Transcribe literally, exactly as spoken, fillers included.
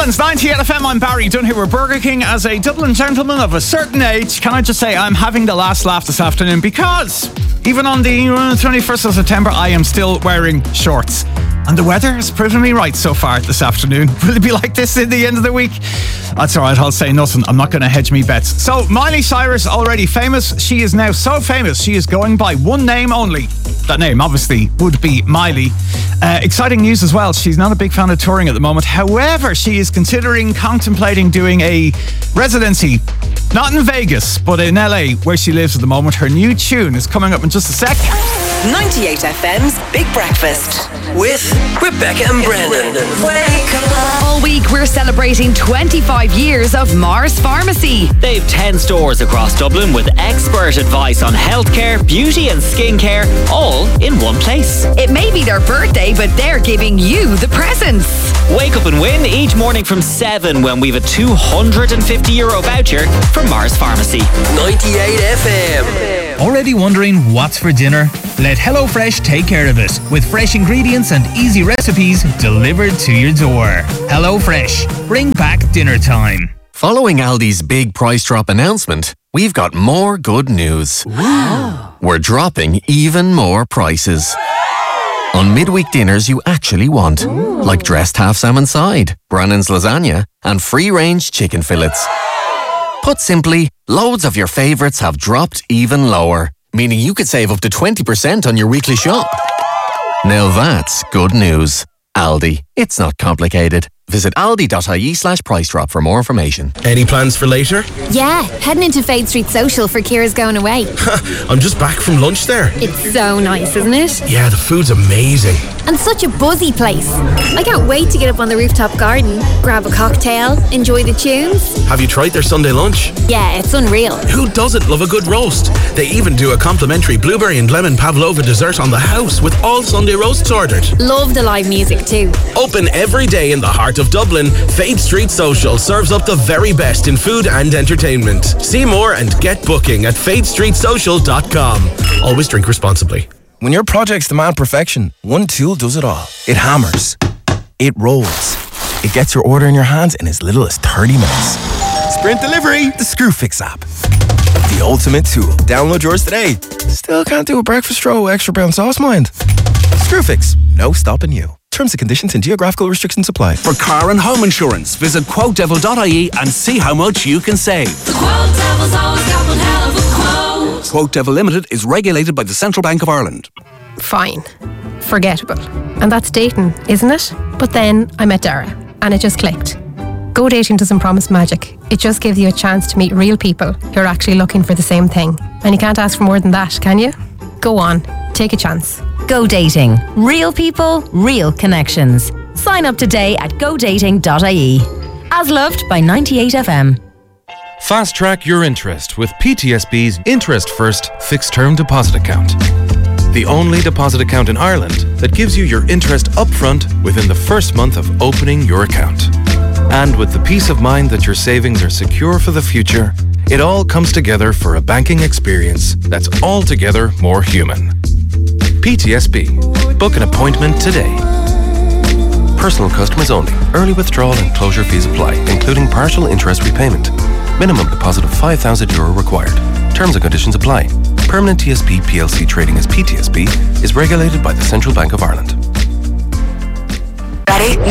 Dublin's ninety-eight F M, I'm Barry Dunn here with Burger King. As a Dublin gentleman of a certain age, can I just say I'm having the last laugh this afternoon because even on the twenty-first of September, I am still wearing shorts. And the weather has proven me right so far this afternoon. Will it be like this in the end of the week? That's all right, I'll say nothing. I'm not going to hedge me bets. So, Miley Cyrus, already famous. She is now so famous, she is going by one name only. That name, obviously, would be Miley. Uh, exciting news as well. She's not a big fan of touring at the moment. However, she is considering, contemplating doing a residency. Not in Vegas, but in L A, where she lives at the moment. Her new tune is coming up in just a sec. ninety-eight F M's Big Breakfast with Rebecca and Brendan. Wake up. All week we're celebrating twenty-five years of Mars Pharmacy. They've ten stores across Dublin with expert advice on healthcare, beauty and skincare, all in one place. It may be their birthday, but they're giving you the presents. Wake up and win each morning from seven when we've a two hundred fifty euro voucher from Mars Pharmacy. ninety-eight F M. Already wondering what's for dinner? Let HelloFresh take care of it with fresh ingredients and easy recipes delivered to your door. HelloFresh, bring back dinner time. Following Aldi's big price drop announcement, we've got more good news. Wow. We're dropping even more prices. On midweek dinners you actually want, Ooh. Like dressed half salmon side, Brannan's lasagna, and free-range chicken fillets. Put simply, loads of your favourites have dropped even lower, meaning you could save up to twenty percent on your weekly shop. Now that's good news. Aldi. It's not complicated. Visit aldi.ie slash price drop for more information. Any plans for later? Yeah, heading into Fade Street Social for Kira's going away. I'm just back from lunch there. It's so nice, isn't it? Yeah, the food's amazing. And such a buzzy place. I can't wait to get up on the rooftop garden, grab a cocktail, enjoy the tunes. Have you tried their Sunday lunch? Yeah, it's unreal. Who doesn't love a good roast? They even do a complimentary blueberry and lemon pavlova dessert on the house with all Sunday roasts ordered. Love the live music too. Open every day in the heart of Dublin, Fade Street Social serves up the very best in food and entertainment. See more and get booking at fade street social dot com. Always drink responsibly. When your projects demand perfection, one tool does it all. It hammers. It rolls. It gets your order in your hands in as little as thirty minutes. Sprint Delivery, the Screwfix app. The ultimate tool. Download yours today. Still can't do a breakfast roll with extra brown sauce, mind? Screwfix, no stopping you. Terms and conditions and geographical restrictions apply. For car and home insurance, visit quote devil dot I E and see how much you can save. The Quote Devil's always got one hell of a quote. Quote Devil Limited is regulated by the Central Bank of Ireland. Fine. Forgettable. And that's dating, isn't it? But then I met Dara and it just clicked. Go Dating doesn't promise magic. It just gives you a chance to meet real people who are actually looking for the same thing. And you can't ask for more than that, can you? Go on. Take a chance. Go Dating. Real people, real connections. Sign up today at go dating dot I E. As loved by ninety-eight F M. Fast track your interest with P T S B's Interest First Fixed Term Deposit Account. The only deposit account in Ireland that gives you your interest upfront within the first month of opening your account. And with the peace of mind that your savings are secure for the future, it all comes together for a banking experience that's altogether more human. P T S B. Book an appointment today. Personal customers only. Early withdrawal and closure fees apply, including partial interest repayment. Minimum deposit of five thousand euro required. Terms and conditions apply. Permanent T S B P L C trading as P T S B is regulated by the Central Bank of Ireland. Ready?